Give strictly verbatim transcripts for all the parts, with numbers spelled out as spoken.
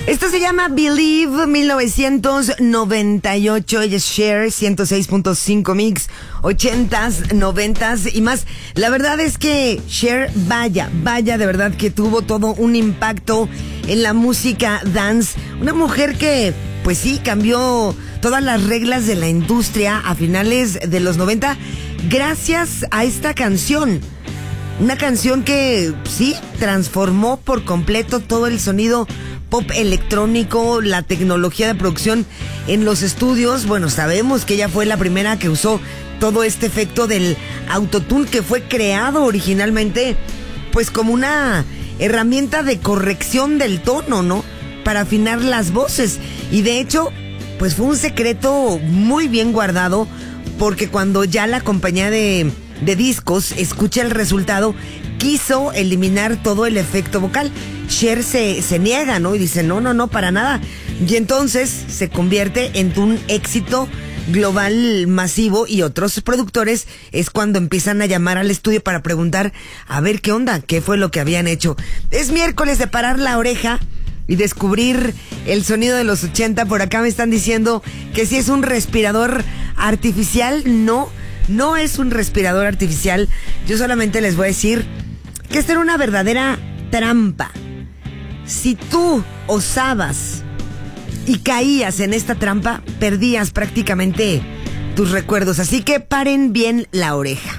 Esto se llama Believe, mil novecientos noventa y ocho. Ella es Cher, ciento seis punto cinco Mix, ochentas, noventas y más. La verdad es que Cher, vaya, vaya, de verdad que tuvo todo un impacto en la música dance. Una mujer que, pues sí, cambió todas las reglas de la industria a finales de los noventa gracias a esta canción. Una canción que, sí, transformó por completo todo el sonido pop electrónico, la tecnología de producción en los estudios. Bueno, sabemos que ella fue la primera que usó todo este efecto del autotune, que fue creado originalmente pues como una herramienta de corrección del tono, ¿no? Para afinar las voces. Y de hecho, pues fue un secreto muy bien guardado, porque cuando ya la compañía de, de discos escucha el resultado, quiso eliminar todo el efecto vocal. Cher se, se niega, ¿no? Y dice, no, no, no, para nada. Y entonces se convierte en un éxito global masivo, y otros productores es cuando empiezan a llamar al estudio para preguntar a ver qué onda, qué fue lo que habían hecho. Es miércoles de parar la oreja y descubrir el sonido de los ochenta. Por acá me están diciendo que si es un respirador artificial. No, no es un respirador artificial. Yo solamente les voy a decir que esta era una verdadera trampa. Si tú osabas y caías en esta trampa, perdías prácticamente tus recuerdos. Así que paren bien la oreja.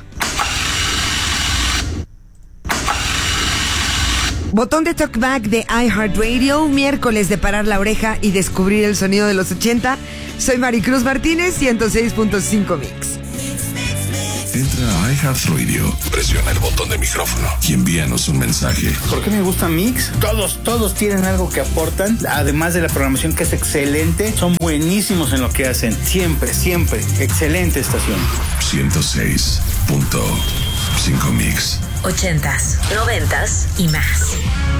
Botón de talkback de iHeartRadio, miércoles de parar la oreja y descubrir el sonido de los ochenta. Soy Maricruz Martínez, ciento seis punto cinco Mix. Entra a iHeartRadio, presiona el botón de micrófono y envíanos un mensaje. ¿Por qué me gusta Mix? Todos, todos tienen algo que aportan, además de la programación que es excelente. Son buenísimos en lo que hacen, siempre, siempre. Excelente estación. ciento seis punto cinco Mix. Ochentas, noventas y más.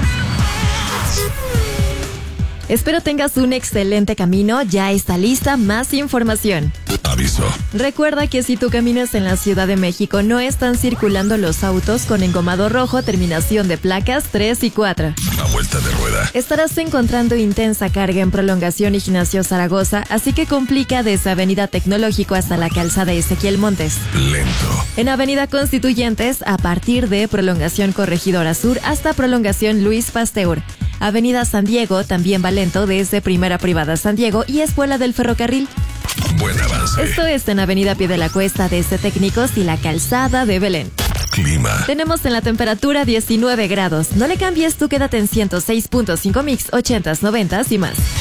Espero tengas un excelente camino. Ya está lista más información. Aviso. Recuerda que si tú caminas en la Ciudad de México, no están circulando los autos con engomado rojo, terminación de placas tres y cuatro. A vuelta de rueda. Estarás encontrando intensa carga en Prolongación Ignacio Zaragoza, así que complica desde Avenida Tecnológico hasta la calzada Ezequiel Montes. Lento. En Avenida Constituyentes, a partir de Prolongación Corregidora Sur hasta Prolongación Luis Pasteur. Avenida San Diego también va lento desde Primera Privada San Diego y Escuela del Ferrocarril. Buen avance. Esto es en Avenida Pie de la Cuesta desde Técnicos y la Calzada de Belén. Clima. Tenemos en la temperatura diecinueve grados. No le cambies, tú quédate en ciento seis punto cinco Mix, ochentas, noventas y más.